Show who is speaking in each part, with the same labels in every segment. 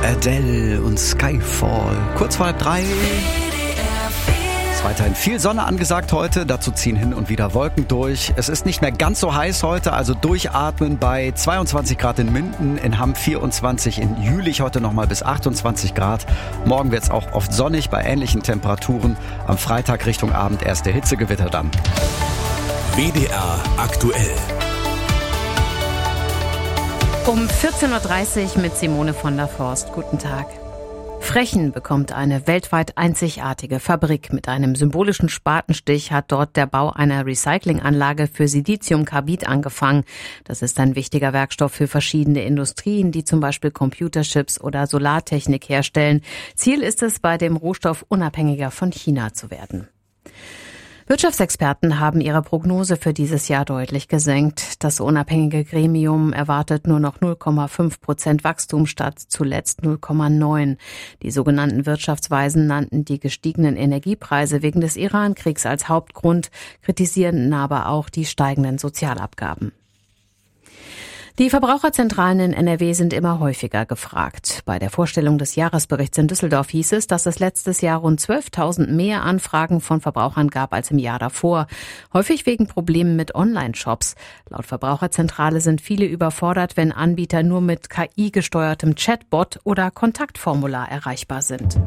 Speaker 1: Adele und Skyfall. Kurz vor 3. Es ist weiterhin viel Sonne angesagt heute. Dazu ziehen hin und wieder Wolken durch. Es ist nicht mehr ganz so heiß heute, also durchatmen bei 22 Grad in Minden, in Hamm 24, in Jülich heute nochmal bis 28 Grad. Morgen wird es auch oft sonnig bei ähnlichen Temperaturen. Am Freitag Richtung Abend erste Hitzegewitter dann.
Speaker 2: WDR aktuell.
Speaker 3: Um 14.30 Uhr mit Simone von der Forst. Guten Tag. Frechen bekommt eine weltweit einzigartige Fabrik. Mit einem symbolischen Spatenstich hat dort der Bau einer Recyclinganlage für Siliziumkarbid angefangen. Das ist ein wichtiger Werkstoff für verschiedene Industrien, die zum Beispiel Computerchips oder Solartechnik herstellen. Ziel ist es, bei dem Rohstoff unabhängiger von China zu werden. Wirtschaftsexperten haben ihre Prognose für dieses Jahr deutlich gesenkt. Das unabhängige Gremium erwartet nur noch 0,5% Wachstum statt zuletzt 0,9%. Die sogenannten Wirtschaftsweisen nannten die gestiegenen Energiepreise wegen des Iran-Kriegs als Hauptgrund, kritisierten aber auch die steigenden Sozialabgaben. Die Verbraucherzentralen in NRW sind immer häufiger gefragt. Bei der Vorstellung des Jahresberichts in Düsseldorf hieß es, dass es letztes Jahr rund 12.000 mehr Anfragen von Verbrauchern gab als im Jahr davor. Häufig wegen Problemen mit Online-Shops. Laut Verbraucherzentrale sind viele überfordert, wenn Anbieter nur mit KI-gesteuertem Chatbot oder Kontaktformular erreichbar sind.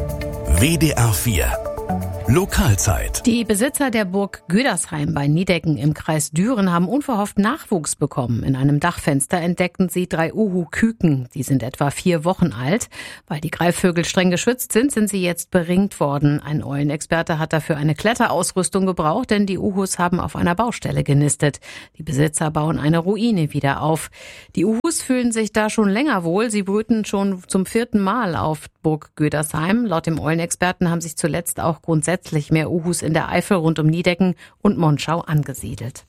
Speaker 2: WDR 4 Lokalzeit.
Speaker 3: Die Besitzer der Burg Gödersheim bei Niedecken im Kreis Düren haben unverhofft Nachwuchs bekommen. In einem Dachfenster entdeckten sie 3 Uhu-Küken. Die sind etwa 4 Wochen alt. Weil die Greifvögel streng geschützt sind, sind sie jetzt beringt worden. Ein Eulenexperte hat dafür eine Kletterausrüstung gebraucht, denn die Uhus haben auf einer Baustelle genistet. Die Besitzer bauen eine Ruine wieder auf. Die Uhus fühlen sich da schon länger wohl. Sie brüten schon zum 4. Mal auf Burg Gödersheim. Laut dem Eulenexperten haben sich zuletzt auch grundsätzlich mehr Uhus in der Eifel rund um Niedecken und Monschau angesiedelt.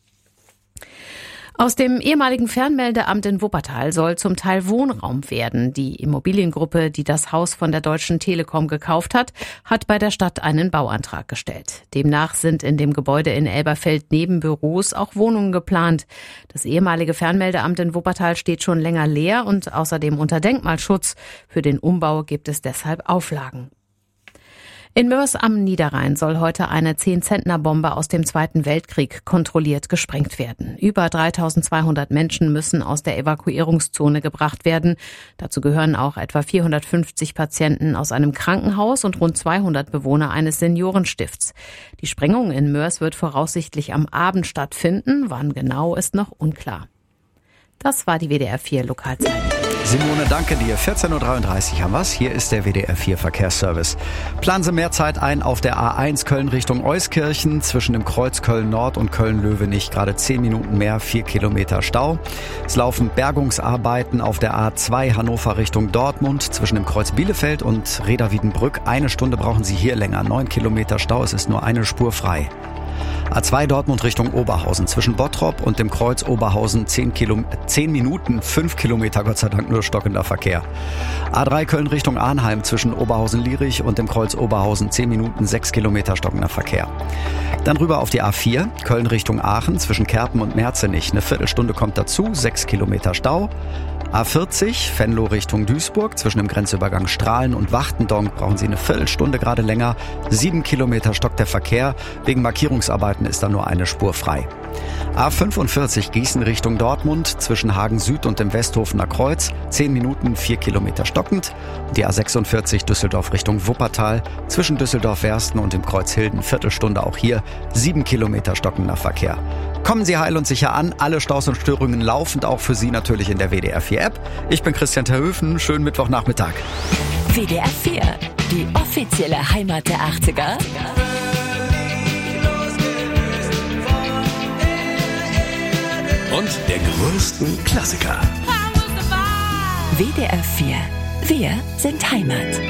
Speaker 3: Aus dem ehemaligen Fernmeldeamt in Wuppertal soll zum Teil Wohnraum werden. Die Immobiliengruppe, die das Haus von der Deutschen Telekom gekauft hat, hat bei der Stadt einen Bauantrag gestellt. Demnach sind in dem Gebäude in Elberfeld neben Büros auch Wohnungen geplant. Das ehemalige Fernmeldeamt in Wuppertal steht schon länger leer und außerdem unter Denkmalschutz. Für den Umbau gibt es deshalb Auflagen. In Moers am Niederrhein soll heute eine 10-Zentner-Bombe aus dem Zweiten Weltkrieg kontrolliert gesprengt werden. Über 3.200 Menschen müssen aus der Evakuierungszone gebracht werden. Dazu gehören auch etwa 450 Patienten aus einem Krankenhaus und rund 200 Bewohner eines Seniorenstifts. Die Sprengung in Moers wird voraussichtlich am Abend stattfinden. Wann genau, ist noch unklar. Das war die WDR 4 Lokalzeit.
Speaker 1: Simone, danke dir. 14.33 Uhr haben wir's. Hier ist der WDR 4 Verkehrsservice. Planen Sie mehr Zeit ein auf der A1 Köln Richtung Euskirchen. Zwischen dem Kreuz Köln-Nord und Köln-Löwenich gerade 10 Minuten mehr, 4 Kilometer Stau. Es laufen Bergungsarbeiten auf der A2 Hannover Richtung Dortmund. Zwischen dem Kreuz Bielefeld und Reda-Wiedenbrück 1 Stunde brauchen Sie hier länger. 9 Kilometer Stau, es ist nur eine Spur frei. A2 Dortmund Richtung Oberhausen. Zwischen Bottrop und dem Kreuz Oberhausen 10 Minuten, 5 Kilometer, Gott sei Dank nur stockender Verkehr. A3 Köln Richtung Arnheim zwischen Oberhausen-Lierich und dem Kreuz Oberhausen 10 Minuten, 6 Kilometer stockender Verkehr. Dann rüber auf die A4 Köln Richtung Aachen zwischen Kerpen und Merzenich. Eine Viertelstunde kommt dazu, 6 Kilometer Stau. A40 Venlo Richtung Duisburg zwischen dem Grenzübergang Strahlen und Wachtendonk brauchen Sie eine Viertelstunde gerade länger. 7 Kilometer stockt der Verkehr. Wegen Markierungsarbeiten ist da nur eine Spur frei. A45 Gießen Richtung Dortmund zwischen Hagen Süd und dem Westhofener Kreuz 10 Minuten, 4 Kilometer stockend. Die A46 Düsseldorf Richtung Wuppertal zwischen Düsseldorf-Wersten und dem Kreuz Hilden Viertelstunde auch hier 7 Kilometer stockender Verkehr. Kommen Sie heil und sicher an. Alle Staus und Störungen laufend auch für Sie natürlich in der WDR 4 App. Ich bin Christian Terhöfen. Schönen Mittwochnachmittag.
Speaker 4: WDR 4, die offizielle Heimat der 80er.
Speaker 2: Und der größten Klassiker.
Speaker 4: WDR 4, wir sind Heimat.